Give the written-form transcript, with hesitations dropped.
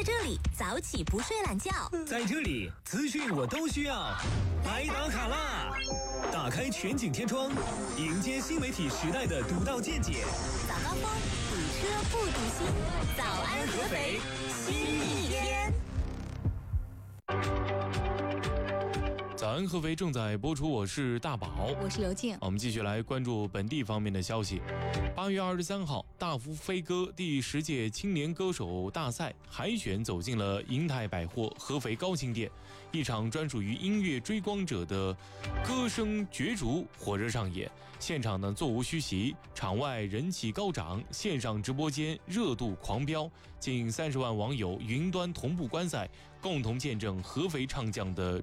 这里早起不睡懒觉， 在这里资讯我都需要。来打卡啦！打开全景天窗，迎接新媒体时代的独到见解。 早高峰，堵车不堵心。早安合肥，新一天。 早安合肥正在播出，我是大宝， 我是刘静。 我们继续来关注本地方面的消息。8月23号，大福飞歌第10届青年歌手大赛海选走进了银泰百货合肥高新店，一场专属于音乐追光者的歌声角逐火热上演。现场呢座无虚席，场外人气高涨，线上直播间热度狂飙，近30万网友云端同步观赛，共同见证合肥唱将的